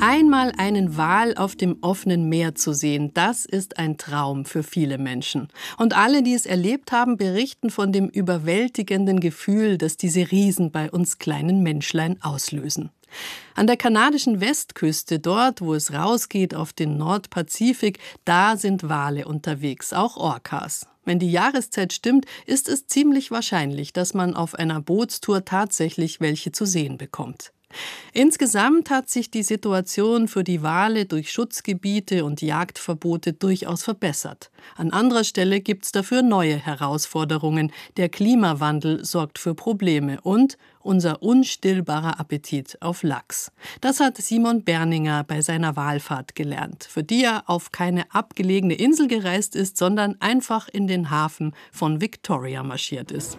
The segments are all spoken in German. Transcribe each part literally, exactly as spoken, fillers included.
Einmal einen Wal auf dem offenen Meer zu sehen, das ist ein Traum für viele Menschen. Und alle, die es erlebt haben, berichten von dem überwältigenden Gefühl, das diese Riesen bei uns kleinen Menschlein auslösen. An der kanadischen Westküste, dort, wo es rausgeht auf den Nordpazifik, da sind Wale unterwegs, auch Orcas. Wenn die Jahreszeit stimmt, ist es ziemlich wahrscheinlich, dass man auf einer Bootstour tatsächlich welche zu sehen bekommt. Insgesamt hat sich die Situation für die Wale durch Schutzgebiete und Jagdverbote durchaus verbessert. An anderer Stelle gibt es dafür neue Herausforderungen. Der Klimawandel sorgt für Probleme und unser unstillbarer Appetit auf Lachs. Das hat Simon Berninger bei seiner Walfahrt gelernt, für die er auf keine abgelegene Insel gereist ist, sondern einfach in den Hafen von Victoria marschiert ist.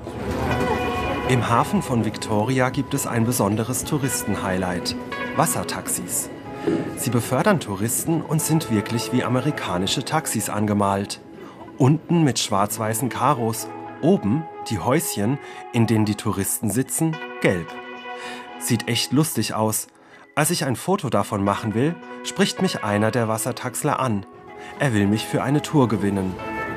Im Hafen von Victoria gibt es ein besonderes Touristenhighlight: Wassertaxis. Sie befördern Touristen und sind wirklich wie amerikanische Taxis angemalt. Unten mit schwarz-weißen Karos, oben die Häuschen, in denen die Touristen sitzen, gelb. Sieht echt lustig aus. Als ich ein Foto davon machen will, spricht mich einer der Wassertaxler an. Er will mich für eine Tour gewinnen.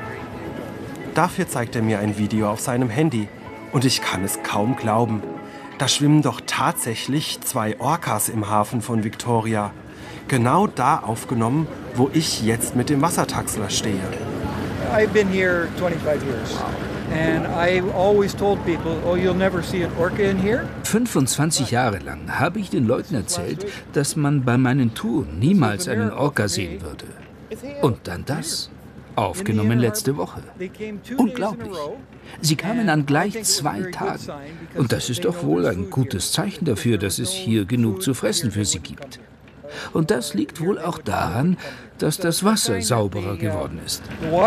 Dafür zeigt er mir ein Video auf seinem Handy. Und ich kann es kaum glauben. Da schwimmen doch tatsächlich zwei Orcas im Hafen von Victoria. Genau da aufgenommen, wo ich jetzt mit dem Wassertaxler stehe. I've been here twenty-five years. And I always told people, oh, you'll never see an orca in here. fünfundzwanzig Jahre lang habe ich den Leuten erzählt, dass man bei meinen Touren niemals einen Orca sehen würde. Und dann das. Aufgenommen letzte Woche. Unglaublich. Sie kamen an gleich zwei Tagen. Und das ist doch wohl ein gutes Zeichen dafür, dass es hier genug zu fressen für sie gibt. Und das liegt wohl auch daran, dass das Wasser sauberer geworden ist.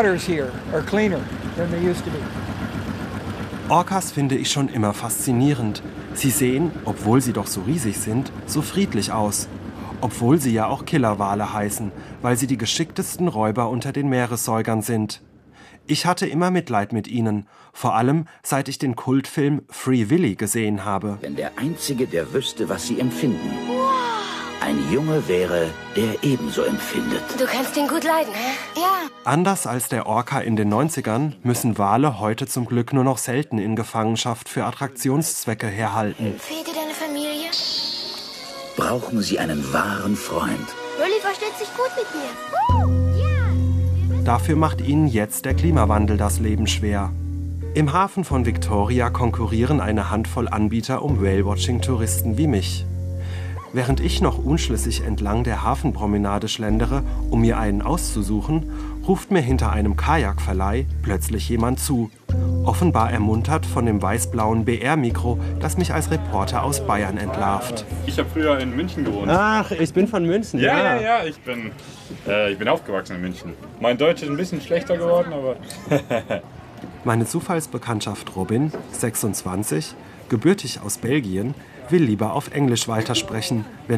Orcas finde ich schon immer faszinierend. Sie sehen, obwohl sie doch so riesig sind, so friedlich aus. Obwohl sie ja auch Killerwale heißen, weil sie die geschicktesten Räuber unter den Meeressäugern sind. Ich hatte immer Mitleid mit ihnen, vor allem seit ich den Kultfilm Free Willy gesehen habe. Wenn der Einzige, der wüsste, was sie empfinden, ein Junge wäre, der ebenso empfindet. Du kannst ihn gut leiden, hä? Ja. Anders als der Orca in den neunzigern müssen Wale heute zum Glück nur noch selten in Gefangenschaft für Attraktionszwecke herhalten. Fehlt dir deine Familie? Brauchen Sie einen wahren Freund. Willy versteht sich gut mit mir. Uh, ja. Dafür macht ihnen jetzt der Klimawandel das Leben schwer. Im Hafen von Victoria konkurrieren eine Handvoll Anbieter um Whale-Watching-Touristen wie mich. Während ich noch unschlüssig entlang der Hafenpromenade schlendere, um mir einen auszusuchen, ruft mir hinter einem Kajakverleih plötzlich jemand zu. Offenbar ermuntert von dem weiß-blauen B R-Mikro, das mich als Reporter aus Bayern entlarvt. Ich habe früher in München gewohnt. Ach, ich bin von München, ja. Ja, ja, ja, ich bin, äh, ich bin aufgewachsen in München. Mein Deutsch ist ein bisschen schlechter geworden, aber... Meine Zufallsbekanntschaft Robin, sechsundzwanzig, gebürtig aus Belgien, will lieber auf Englisch weitersprechen, wenn